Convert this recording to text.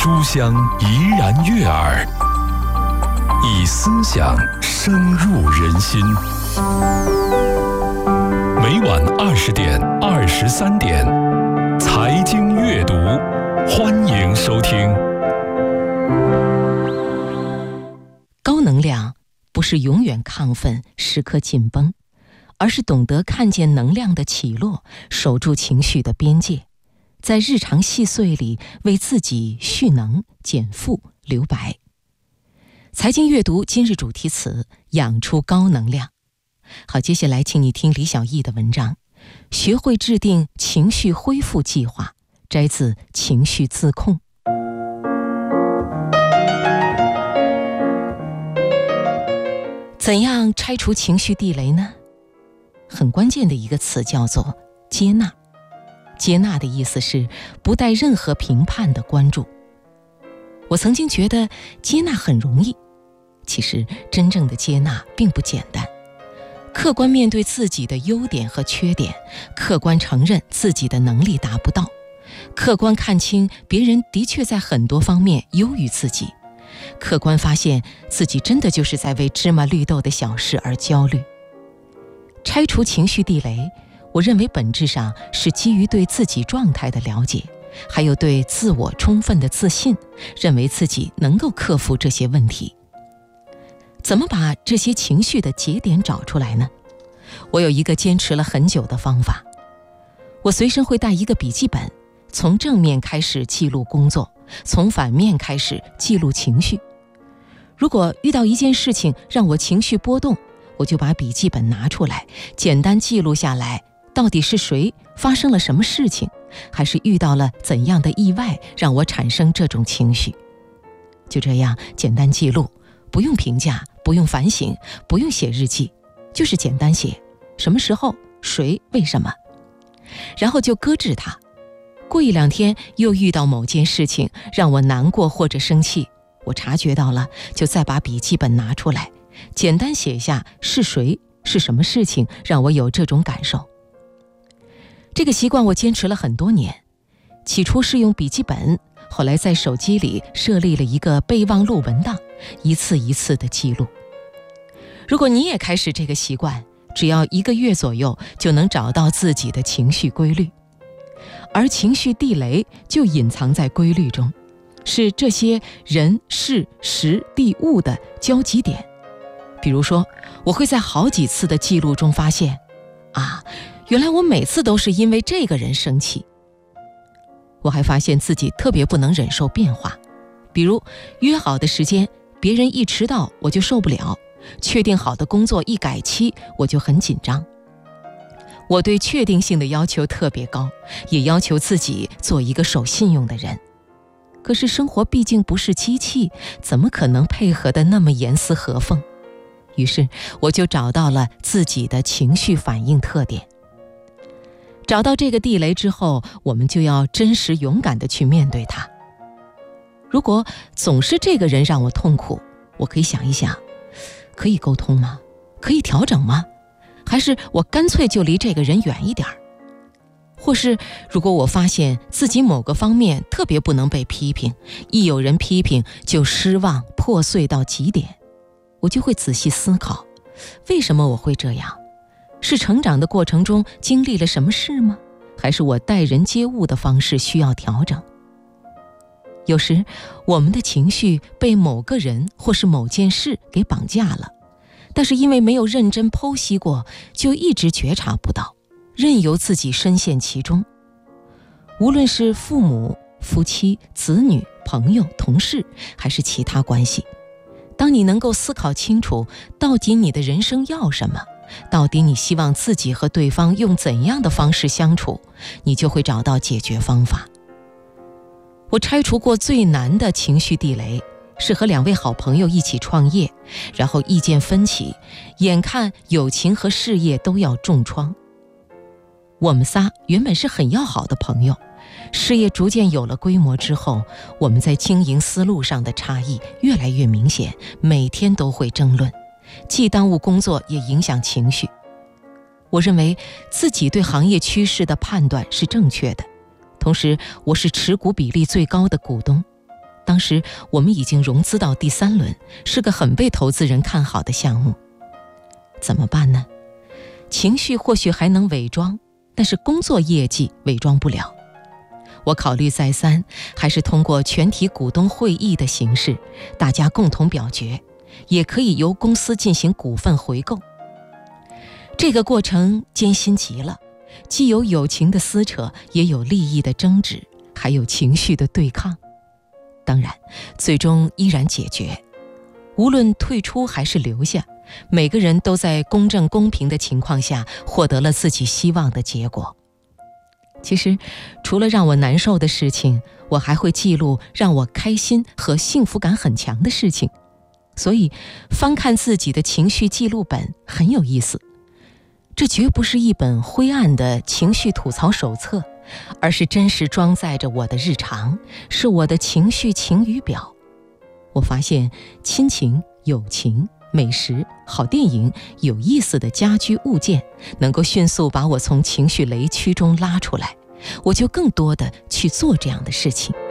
书香怡然悦耳，以思想深入人心。每晚20点、23点，财经阅读，欢迎收听。 高能量不是永远亢奋、时刻紧绷，而是懂得看见能量的起落，守住情绪的边界，在日常细碎里为自己蓄能、减负、留白。财经阅读今日主题词：养出高能量。好，接下来请你听李小艺的文章，学会制定情绪恢复计划，摘自《情绪自控》。怎样拆除情绪地雷呢？很关键的一个词叫做接纳。接纳的意思是不带任何评判的关注。我曾经觉得接纳很容易，其实真正的接纳并不简单。客观面对自己的优点和缺点，客观承认自己的能力达不到，客观看清别人的确在很多方面优于自己，客观发现自己真的就是在为芝麻绿豆的小事而焦虑。拆除情绪地雷，我认为本质上是基于对自己状态的了解，还有对自我充分的自信，认为自己能够克服这些问题。怎么把这些情绪的节点找出来呢？我有一个坚持了很久的方法。我随身会带一个笔记本，从正面开始记录工作，从反面开始记录情绪。如果遇到一件事情让我情绪波动，我就把笔记本拿出来，简单记录下来，到底是谁发生了什么事情，还是遇到了怎样的意外让我产生这种情绪。就这样简单记录，不用评价，不用反省，不用写日记，就是简单写什么时候、谁、为什么，然后就搁置它。过一两天又遇到某件事情让我难过或者生气，我察觉到了，就再把笔记本拿出来，简单写下是谁、是什么事情让我有这种感受。这个习惯我坚持了很多年，起初是用笔记本，后来在手机里设立了一个备忘录文档，一次一次的记录。如果你也开始这个习惯，只要1个月左右就能找到自己的情绪规律。而情绪地雷就隐藏在规律中，是这些人、事、时、地、物的交集点。比如说，我会在好几次的记录中发现，原来我每次都是因为这个人生气。我还发现自己特别不能忍受变化，比如约好的时间，别人一迟到我就受不了，确定好的工作一改期我就很紧张。我对确定性的要求特别高，也要求自己做一个守信用的人。可是生活毕竟不是机器，怎么可能配合得那么严丝合缝？于是我就找到了自己的情绪反应特点。找到这个地雷之后，我们就要真实勇敢地去面对它。如果总是这个人让我痛苦，我可以想一想，可以沟通吗？可以调整吗？还是我干脆就离这个人远一点？或是如果我发现自己某个方面特别不能被批评，一有人批评就失望破碎到极点，我就会仔细思考，为什么我会这样？是成长的过程中经历了什么事吗？还是我待人接物的方式需要调整？有时我们的情绪被某个人或是某件事给绑架了，但是因为没有认真剖析过，就一直觉察不到，任由自己深陷其中。无论是父母、夫妻、子女、朋友、同事，还是其他关系，当你能够思考清楚，到底你的人生要什么，到底你希望自己和对方用怎样的方式相处，你就会找到解决方法。我拆除过最难的情绪地雷，是和2位好朋友一起创业，然后意见分歧，眼看友情和事业都要重创。我们仨原本是很要好的朋友，事业逐渐有了规模之后，我们在经营思路上的差异越来越明显，每天都会争论，既耽误工作也影响情绪。我认为自己对行业趋势的判断是正确的，同时我是持股比例最高的股东， 当时我们已经融资到第3轮，是个很被投资人看好的项目。怎么办呢？情绪或许还能伪装，但是工作业绩伪装不了。我考虑再三，还是通过全体股东会议的形式，大家共同表决，也可以由公司进行股份回购。这个过程艰辛极了，既有友情的撕扯，也有利益的争执，还有情绪的对抗。当然，最终依然解决。无论退出还是留下，每个人都在公正公平的情况下获得了自己希望的结果。其实，除了让我难受的事情，我还会记录让我开心和幸福感很强的事情。所以，翻看自己的情绪记录本很有意思。这绝不是一本灰暗的情绪吐槽手册，而是真实装载着我的日常，是我的情绪晴雨表。我发现亲情、友情、美食、好电影、有意思的家居物件，能够迅速把我从情绪雷区中拉出来，我就更多的去做这样的事情。